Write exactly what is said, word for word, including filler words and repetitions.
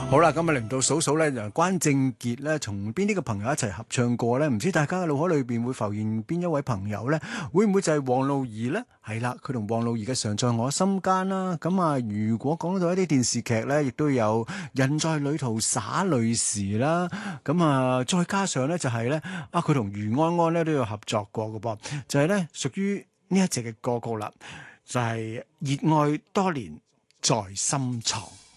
好啦，今日嚟到數數咧，就關正傑咧，同邊啲嘅朋友一齊合唱過咧？唔知大家嘅腦海裏邊會浮現邊一位朋友咧？會唔會就係王露儀咧？係啦，佢同王露儀嘅常在我心間啦。咁啊，如果講到一啲電視劇咧，亦都有人在旅途灑淚時啦。咁啊，再加上咧就係咧，啊佢同余安安咧都有合作過嘅噃，就係咧屬於呢一隻嘅歌曲啦，就係熱愛多年在心藏。